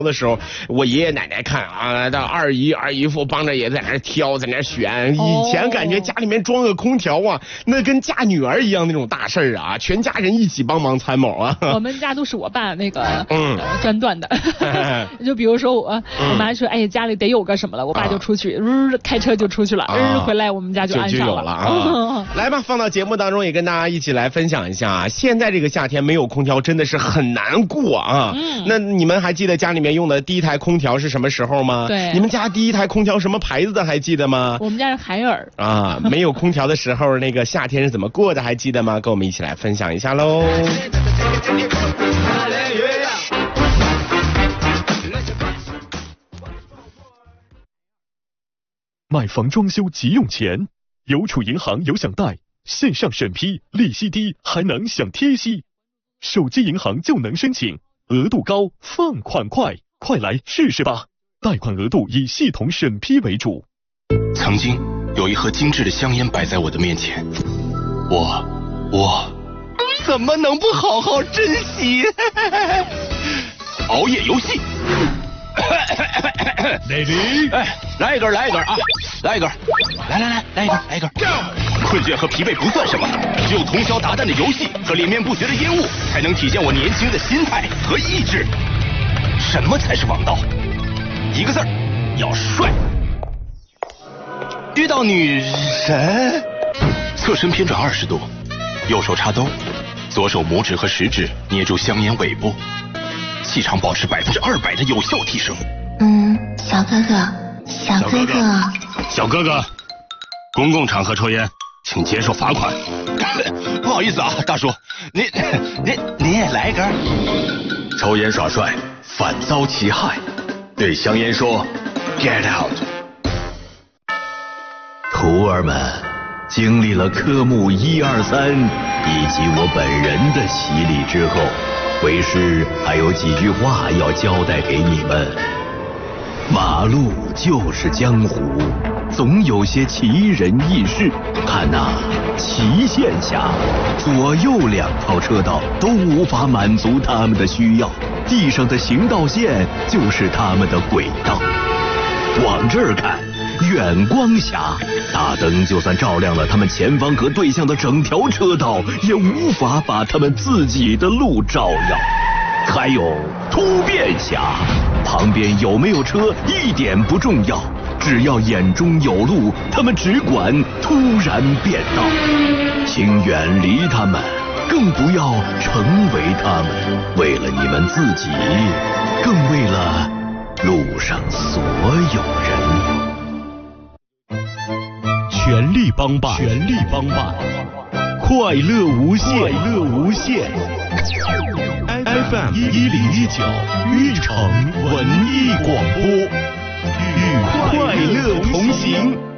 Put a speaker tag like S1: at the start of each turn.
S1: 的时候，我爷爷奶奶看啊，到二姨夫帮着也在那挑，在那选。以前感觉家里面装个空调啊，那跟嫁女儿一样那种大事儿啊，全家人一起帮忙参谋啊。
S2: 我们家都是我爸那个专断的，就比如说我妈说，哎，家里得有个什么了，我爸就出去，开车就出去了，回来我们家就安上了
S1: 啊。来吧，放到节目当中也跟大家一起来分享一下啊。现在这个夏天没有空调真的是很难过啊。那你们还记得家里面用的第一台空调是什么时候吗？
S2: 对，
S1: 你们家第一台空调什么牌子的还记得吗？
S2: 我们家是海尔
S1: 啊。没有空调的时候，那个夏天是怎么过的还记得吗？跟我们一起来分享一下喽。
S3: 买房装修急用钱，邮储银行有享贷，线上审批，利息低，还能享贴息，手机银行就能申请，额度高，放款快，快来试试吧！贷款额度以系统审批为主。
S4: 曾经有一盒精致的香烟摆在我的面前，我怎么能不好好珍惜？熬夜游戏。
S3: Lady，
S4: 来一根啊，来一根，来一根。困倦和疲惫不算什么，只有通宵达旦的游戏和连绵不绝的烟雾，才能体现我年轻的心态和意志。什么才是王道？一个字儿，要帅。遇到女神，侧身偏转20度，右手插兜，左手拇指和食指捏住香烟尾部，气场保持200%的有效提升。小哥哥，公共场合抽烟，请接受罚款。不好意思啊，大叔，您也来一根。抽烟耍帅，反遭其害。对香烟说 ，Get out。
S5: 徒儿们，经历了科目1、2、3以及我本人的洗礼之后，为师还有几句话要交代给你们。马路就是江湖，总有些奇人异事。看呐，齐线下左右2套车道都无法满足他们的需要，地上的行道线就是他们的轨道。往这儿看，远光下，大灯就算照亮了他们前方和对向的整条车道，也无法把他们自己的路照耀。还有突变下，旁边有没有车一点不重要，只要眼中有路，他们只管突然变道。请远离他们，更不要成为他们。为了你们自己，更为了路上所有人。
S3: 全力帮办，快乐无限。FM 1019运城文艺广播，与快乐同行。